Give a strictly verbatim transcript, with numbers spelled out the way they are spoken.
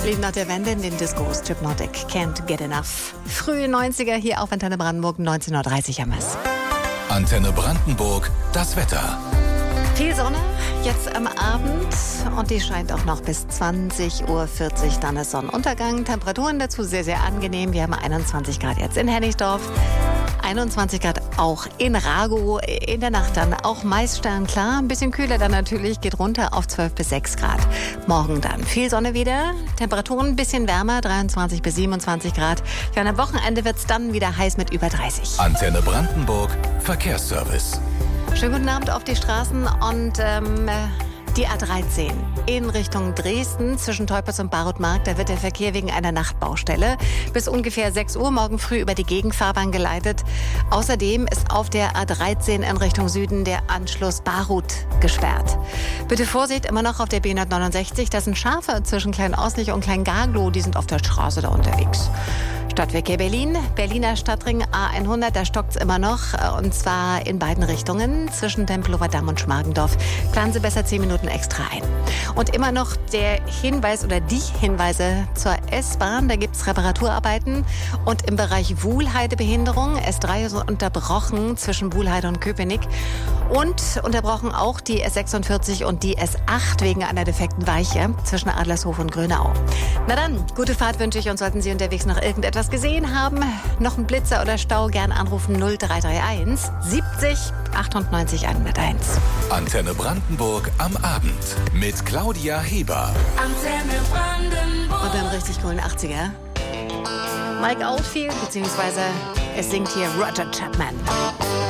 Blieb nach der Wende in den Discos. Hypnotic, Can't Get Enough. Frühe neunziger hier auf Antenne Brandenburg, neunzehn Uhr dreißig am Mess. Antenne Brandenburg, das Wetter. Viel Sonne jetzt am Abend und die scheint auch noch bis zwanzig Uhr vierzig. Dann ist Sonnenuntergang. Temperaturen dazu sehr, sehr angenehm. Wir haben einundzwanzig Grad jetzt in Hennigsdorf. einundzwanzig Grad auch in Ragow. In der Nacht dann auch meist sternklar. Ein bisschen kühler dann natürlich. Geht runter auf zwölf bis sechs Grad. Morgen dann viel Sonne wieder. Temperaturen ein bisschen wärmer. dreiundzwanzig bis siebenundzwanzig Grad. Ja, und am Wochenende wird es dann wieder heiß mit über dreißig. Antenne Brandenburg, Verkehrsservice. Schönen guten Abend auf die Straßen und ähm, die A dreizehn in Richtung Dresden zwischen Teupitz und Barutmarkt. Da wird der Verkehr wegen einer Nachtbaustelle bis ungefähr sechs Uhr morgen früh über die Gegenfahrbahn geleitet. Außerdem ist auf der A dreizehn in Richtung Süden der Anschluss Barut gesperrt. Bitte Vorsicht, immer noch auf der B hundertneunundsechzig. Das sind Schafe zwischen Klein-Auslich und Klein-Gaglow. Die sind auf der Straße da unterwegs. Stadtverkehr Berlin, Berliner Stadtring A hundert, da stockt's immer noch. Und zwar in beiden Richtungen, zwischen Tempelhofer Damm und Schmargendorf. Planen Sie besser zehn Minuten extra ein. Und immer noch der Hinweis oder die Hinweise zur S-Bahn. Da gibt's Reparaturarbeiten. Und im Bereich Wuhlheide-Behinderung, S drei ist unterbrochen zwischen Wuhlheide und Köpenick. Und unterbrochen auch die S sechsundvierzig und die S acht wegen einer defekten Weiche zwischen Adlershof und Grönau. Na dann, gute Fahrt wünsche ich und sollten Sie unterwegs noch irgendetwas gesehen haben, noch ein Blitzer oder Stau, gern anrufen null drei drei eins siebzig achtundneunzig hunderteins. Antenne Brandenburg am Abend mit Claudia Heber. Antenne Brandenburg. Und dann richtig coolen achtziger. Mike Oldfield, beziehungsweise es singt hier Roger Chapman.